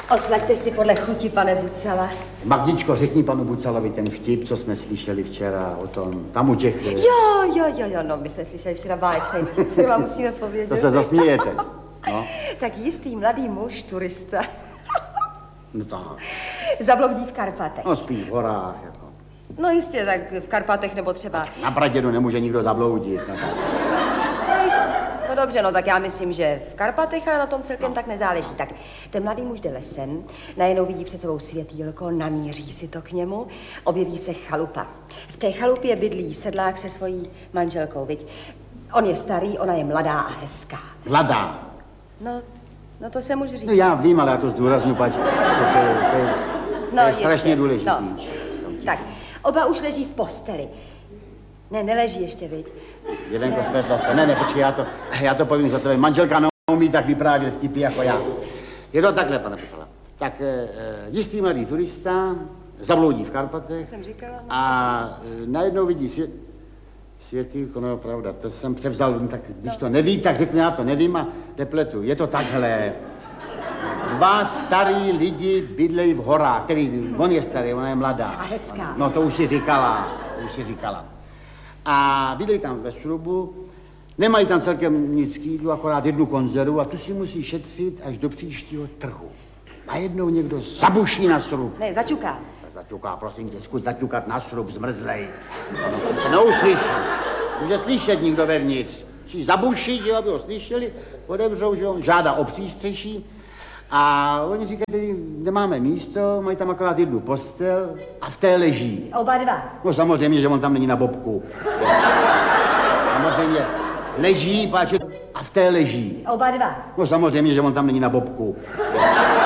Oslaďte si podle chuti, pane Bucala. Magdičko, řekni panu Bucalovi ten vtip, co jsme slyšeli včera o tom, tam u těch... Jo, no, my jsme slyšeli včera báječný vtip, který vám musíme povědět. To se zasmějete. No. Tak jistý mladý muž, turista, No tak. zabloudí v Karpatech. No spíš v horách, jako. No jistě, tak v Karpatech nebo třeba... Na Pradědu nemůže nikdo zabloudit. No, tak. No dobře, no tak já myslím, že v Karpatech, ale na tom celkem tak nezáleží. Tak ten mladý muž jde lesem, najednou vidí před sebou světýlko, namíří si to k němu, objeví se chalupa. V té chalupě bydlí sedlák se svojí manželkou, viď? On je starý, ona je mladá a hezká. Mladá. No to se může říct. No já vím, ale já to zdůrazňuji, pač. To je strašně důležitý. No. Tak, oba už leží v posteli. Ne, neleží ještě, viď? Jelenko, spletla jste. Ne, počkej, já to povím za tebe. Manželka neumí tak vyprávět vtipy jako já. Je to takhle, pane Bucala. Tak jistý mladý turista zabloudí v Karpatech. Jsem říkala. A najednou vidí světýlko, no pravda, to jsem převzal, tak když to neví, tak řeknu, já to nevím a nepletu. Je to takhle. Dva starý lidi bydlejí v horách, který, on je starý, ona je mladá. A hezká. No to už si říkala. A bydlejí tam ve srubu, nemají tam celkem nic k jídlu, akorát jednu konzervu a tu si musí šetřit až do příštího trhu. Najednou někdo zabuší na srub. Ne, zaťuká. Zaťuká, prosím tě, zkus zaťukat na srub, zmrzlej. On se neuslyší. Může slyšet nikdo vevnitř. Musí zabušit, že aby ho slyšeli, odevřou, že on žádá o přístřeší. A oni říkají, nemáme místo, mají tam akorát jednu postel a v té leží. Oba dva. No samozřejmě, že on tam není na bobku. Samozřejmě leží, páče, a v té leží. Oba dva. No samozřejmě, že on tam není na bobku.